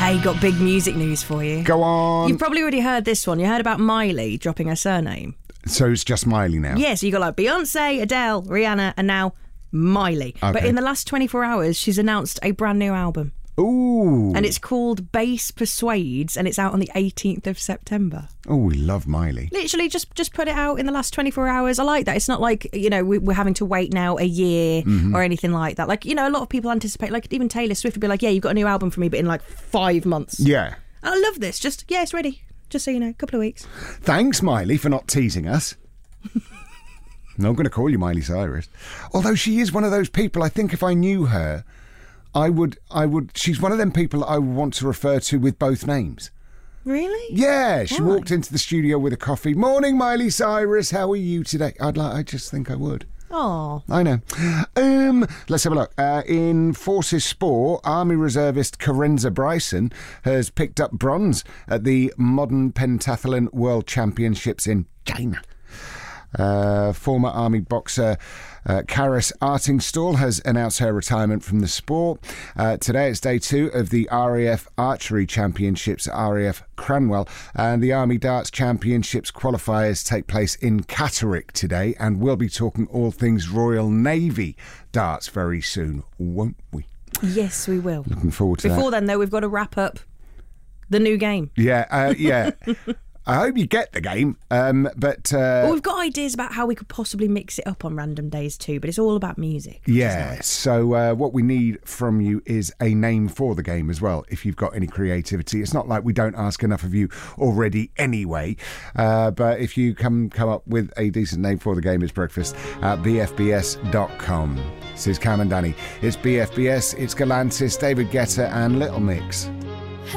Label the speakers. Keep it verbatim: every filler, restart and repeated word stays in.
Speaker 1: Hey, got big music news for you.
Speaker 2: Go on.
Speaker 1: You've probably already heard this one. You heard about Miley dropping her surname.
Speaker 2: So it's just Miley now?
Speaker 1: Yeah, so you got like Beyonce, Adele, Rihanna, and now Miley.
Speaker 2: Okay.
Speaker 1: But in the last twenty-four hours, she's announced a brand new album.
Speaker 2: Ooh.
Speaker 1: And it's called Bass Persuades, and it's out on the eighteenth of September.
Speaker 2: Oh, we love Miley.
Speaker 1: Literally just just put it out in the last twenty-four hours. I like that. It's not like, you know, we, we're having to wait now a year mm-hmm. or anything like that. Like, you know, a lot of people anticipate, like even Taylor Swift would be like, yeah, you've got a new album for me, but in like five months.
Speaker 2: Yeah.
Speaker 1: And I love this. Just, yeah, it's ready. Just so you know, a couple of weeks.
Speaker 2: Thanks, Miley, for not teasing us. No, I'm going to call you Miley Cyrus. Although she is one of those people, I think if I knew her, I would, I would, she's one of them people I would want to refer to with both names.
Speaker 1: Really?
Speaker 2: Yeah, she
Speaker 1: Why?
Speaker 2: walked into the studio with a coffee. Morning, Miley Cyrus, how are you today? I'd like, I just think I would.
Speaker 1: Oh.
Speaker 2: I know. Um, let's have a look. Uh, in Forces Sport, Army reservist Karenza Bryson has picked up bronze at the Modern Pentathlon World Championships in China. Uh, former Army boxer uh, Karis Artingstall has announced her retirement from the sport. Uh, today it's day two of the R A F Archery Championships at R A F Cranwell, and the Army Darts Championships qualifiers take place in Catterick today, and we'll be talking all things Royal Navy darts very soon, won't we?
Speaker 1: Yes, we will.
Speaker 2: Looking forward to
Speaker 1: Before
Speaker 2: that.
Speaker 1: Before then, though, we've got to wrap up the new game.
Speaker 2: Yeah, uh, yeah. I hope you get the game, um, but... Uh,
Speaker 1: well, we've got ideas about how we could possibly mix it up on random days too, but it's all about music.
Speaker 2: Yeah, so uh, what we need from you is a name for the game as well, if you've got any creativity. It's not like we don't ask enough of you already anyway, uh, but if you come, come up with a decent name for the game, it's breakfast at b f b s dot com. This is Cam and Danny. It's B F B S, it's Galantis, David Guetta and Little Mix.